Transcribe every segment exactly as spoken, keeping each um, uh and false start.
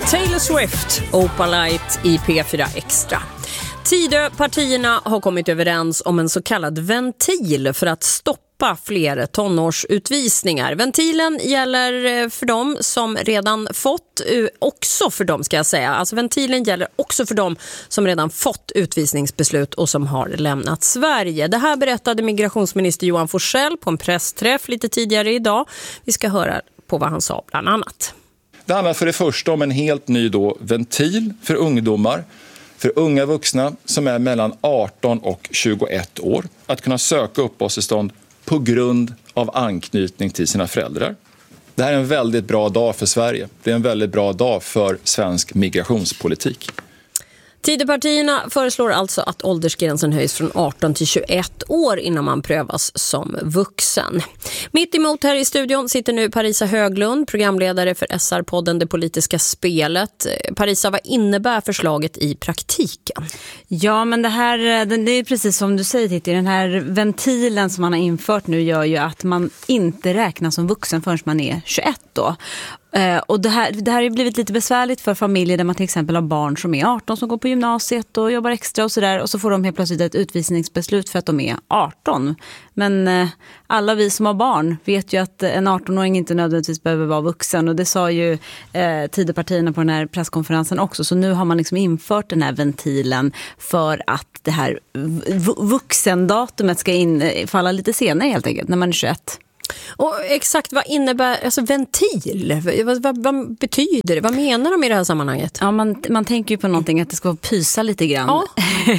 Taylor Swift, Opalite i P fyra Extra. Tidöpartierna har kommit överens om en så kallad ventil för att stoppa fler tonårsutvisningar. Ventilen gäller för dem som redan fått, också för dem ska jag säga, alltså ventilen gäller också för dem som redan fått utvisningsbeslut och som har lämnat Sverige. Det här berättade migrationsminister Johan Forssell på en pressträff lite tidigare idag. Vi ska höra på vad han sa bland annat. Det handlar för det första om en helt ny då ventil för ungdomar, för unga vuxna som är mellan arton och tjugoett år, att kunna söka uppehållstillstånd på grund av anknytning till sina föräldrar. Det här är en väldigt bra dag för Sverige. Det är en väldigt bra dag för svensk migrationspolitik. Tidöpartierna föreslår alltså att åldersgränsen höjs från arton till tjugoett år innan man prövas som vuxen. Mitt emot här i studion sitter nu Parisa Höglund, programledare för S R-podden Det politiska spelet. Parisa, vad innebär förslaget i praktiken? Ja, men det här, det är precis som du säger Titti, den här ventilen som man har infört nu gör ju att man inte räknas som vuxen förrän man är tjugoett då. Uh, och det här, det här har ju blivit lite besvärligt för familjer där man till exempel har barn som är arton som går på gymnasiet och jobbar extra och sådär, och så får de helt plötsligt ett utvisningsbeslut för att de är arton. Men uh, alla vi som har barn vet ju att en arton-åring inte nödvändigtvis behöver vara vuxen, och det sa ju uh, Tidöpartierna på den här presskonferensen också. Så nu har man liksom infört den här ventilen för att det här v- vuxendatumet ska infalla lite senare helt enkelt, när man är tjugoett. Och exakt vad innebär alltså ventil? Vad, vad, vad betyder det? Vad menar de i det här sammanhanget? Ja, man, man tänker ju på någonting att det ska pysa lite grann. Ja.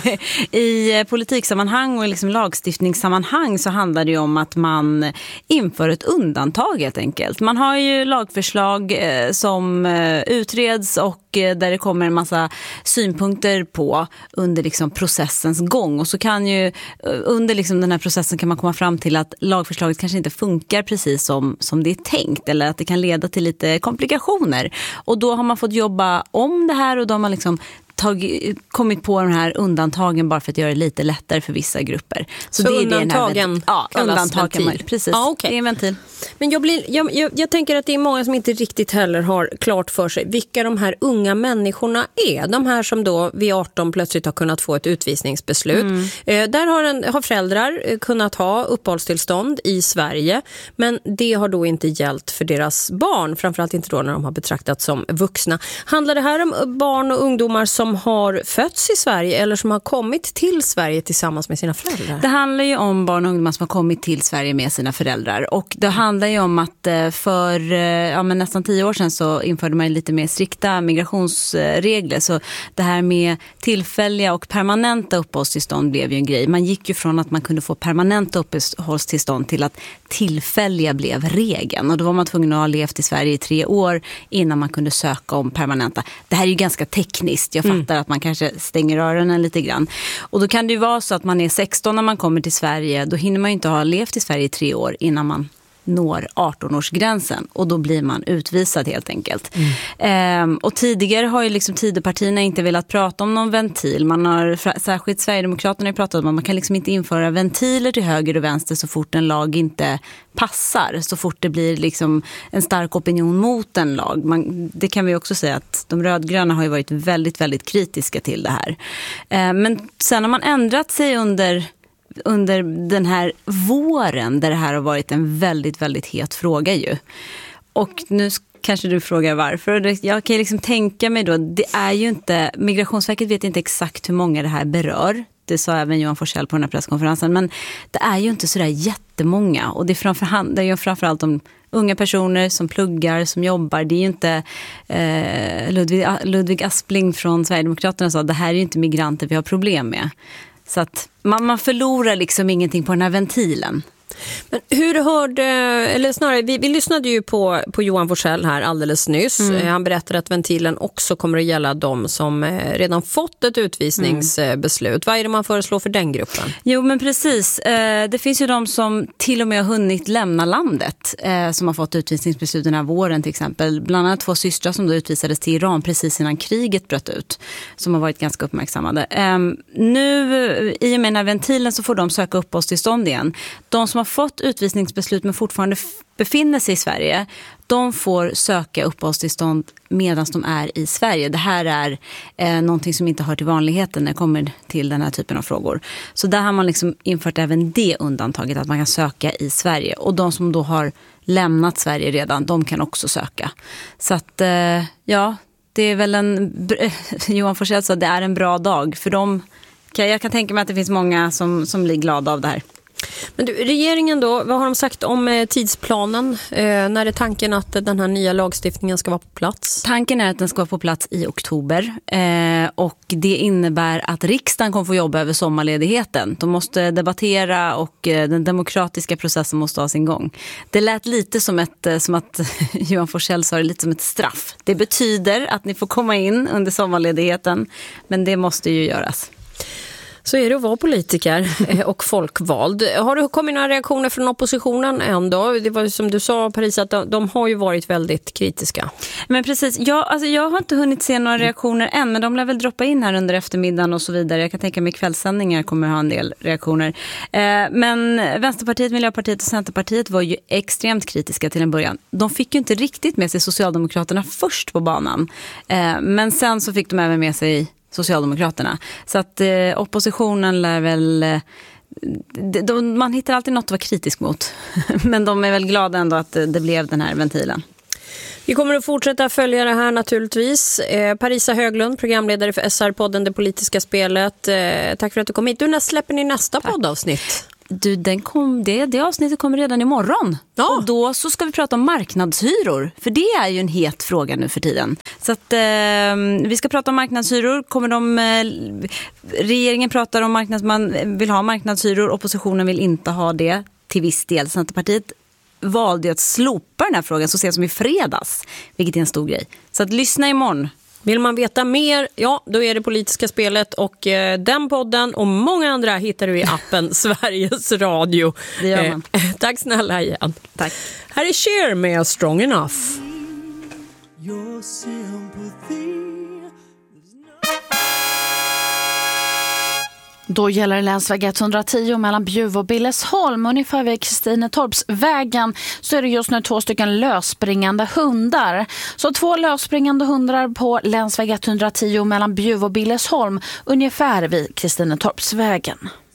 I politiksammanhang och liksom lagstiftningssammanhang så handlar det ju om att man inför ett undantag helt enkelt. Man har ju lagförslag eh, som eh, utreds och eh, där det kommer en massa synpunkter på under liksom processens gång. Och så kan ju under liksom den här processen kan man komma fram till att lagförslaget kanske inte funkar precis som, som det är tänkt, eller att det kan leda till lite komplikationer. Och då har man fått jobba om det här, och då har man liksom tagit, kommit på de här undantagen bara för att göra det lite lättare för vissa grupper. Så, så det är undantagen det ja, undantagen man, precis. Ja, okay. Det är en ventil. Men jag, blir, jag, jag, jag tänker att det är många som inte riktigt heller har klart för sig vilka de här unga människorna är. De här som då vid arton plötsligt har kunnat få ett utvisningsbeslut. Mm. Eh, där har, en, har föräldrar kunnat ha uppehållstillstånd i Sverige, men det har då inte gällt för deras barn, framförallt inte då när de har betraktats som vuxna. Handlar det här om barn och ungdomar som har fötts i Sverige eller som har kommit till Sverige tillsammans med sina föräldrar? Det handlar ju om barn och ungdomar som har kommit till Sverige med sina föräldrar, och det handlar ju om att för ja, men nästan tio år sedan så införde man lite mer strikta migrationsregler, så det här med tillfälliga och permanenta uppehållstillstånd blev ju en grej. Man gick ju från att man kunde få permanenta uppehållstillstånd till att tillfälliga blev regeln, och då var man tvungen att ha levt i Sverige i tre år innan man kunde söka om permanenta. Det här är ju ganska tekniskt, jag fattar mm. att man kanske stänger öronen lite grann. Och då kan det ju vara så att man är sexton när man kommer till Sverige, då hinner man ju inte ha levt i Sverige i tre år innan man når arton-årsgränsen, och då blir man utvisad helt enkelt. Mm. Ehm, och tidigare har ju liksom Tidöpartierna inte velat prata om någon ventil. Man har, särskilt Sverigedemokraterna har pratat om att man kan liksom inte införa ventiler till höger och vänster så fort en lag inte passar, så fort det blir liksom en stark opinion mot en lag. Man, det kan vi också säga att de rödgröna har ju varit väldigt, väldigt kritiska till det här. Ehm, men sen har man ändrat sig under under den här våren där det här har varit en väldigt, väldigt het fråga ju. Och nu kanske du frågar varför. Jag kan liksom tänka mig då, det är ju inte, Migrationsverket vet inte exakt hur många det här berör. Det sa även Johan Forssell på den här presskonferensen. Men det är ju inte sådär jättemånga. Och det är, framför, det är ju framförallt om unga personer som pluggar, som jobbar. Det är ju inte eh, Ludvig, Ludvig Aspling från Sverigedemokraterna sa, det här är ju inte migranter vi har problem med. Så att man, man förlorar liksom ingenting på den här ventilen. Men hur hörde, eller snarare, vi, vi lyssnade ju på, på Johan Forssell här alldeles nyss. Mm. Han berättade att ventilen också kommer att gälla de som redan fått ett utvisningsbeslut. Mm. Vad är det man föreslår för den gruppen? Jo, men precis. Det finns ju de som till och med har hunnit lämna landet, som har fått utvisningsbeslut den här våren till exempel. Bland annat två systrar som då utvisades till Iran precis innan kriget bröt ut, som har varit ganska uppmärksammade. Nu, i och med den här ventilen, så får de söka uppehållstillstånd igen. De som som har fått utvisningsbeslut men fortfarande f- befinner sig i Sverige, de får söka uppehållstillstånd medan de är i Sverige. Det här är eh, någonting som inte hör till vanligheten när det kommer till den här typen av frågor. Så där har man liksom infört även det undantaget att man kan söka i Sverige. Och de som då har lämnat Sverige redan, de kan också söka. Så att, eh, ja, det är väl en... Johan Forssell sa att det är en bra dag för dem. Jag kan tänka mig att det finns många som, som blir glada av det här. Men du, regeringen då, vad har de sagt om eh, tidsplanen? Eh, när är tanken att den här nya lagstiftningen ska vara på plats? Tanken är att den ska vara på plats i oktober. Eh, och det innebär att riksdagen kommer få jobba över sommarledigheten. De måste debattera och eh, den demokratiska processen måste ha sin gång. Det lät lite som, ett, som att Johan Forssell sa det lite som ett straff. Det betyder att ni får komma in under sommarledigheten, men det måste ju göras. Så är det att vara politiker och folkvald. Har det kommit några reaktioner från oppositionen ändå? Det var som du sa, Paris, att de, de har ju varit väldigt kritiska. Men precis, jag, alltså jag har inte hunnit se några reaktioner än, men de lär väl droppa in här under eftermiddagen och så vidare. Jag kan tänka mig kvällssändningar kommer ha en del reaktioner. Eh, men Vänsterpartiet, Miljöpartiet och Centerpartiet var ju extremt kritiska till en början. De fick ju inte riktigt med sig Socialdemokraterna först på banan. Eh, men sen så fick de även med sig Socialdemokraterna. Så att eh, oppositionen lär väl... Eh, de, de, man hittar alltid något att vara kritisk mot. Men de är väl glada ändå att det blev den här ventilen. Vi kommer att fortsätta följa det här naturligtvis. Eh, Parisa Höglund, programledare för S R-podden Det politiska spelet. Eh, tack för att du kom hit. Du, när släpper ni nästa tack. poddavsnitt? Du, den kom, det, det avsnittet kommer redan imorgon. Ja. Och då så ska vi prata om marknadshyror. För det är ju en het fråga nu för tiden. Så att eh, vi ska prata om marknadshyror. Kommer de, eh, regeringen pratar om marknads, man vill ha marknadshyror. Oppositionen vill inte ha det till viss del. Centerpartiet valde att slopa den här frågan så sent som i fredags. Vilket är en stor grej. Så att lyssna imorgon. Vill man veta mer, ja, då är det politiska spelet och eh, den podden och många andra hittar du i appen Sveriges Radio. Det gör man. Eh, tack snälla igen. Tack. Här är Cher med Strong Enough. Your sympathy. Då gäller det länsväg etthundratio mellan Bjuv och Billesholm. Ungefär vid Kristinetorpsvägen så är det just nu två stycken lösspringande hundar. Så två lösspringande hundar på länsväg etthundratio mellan Bjuv och Billesholm ungefär vid Kristinetorpsvägen.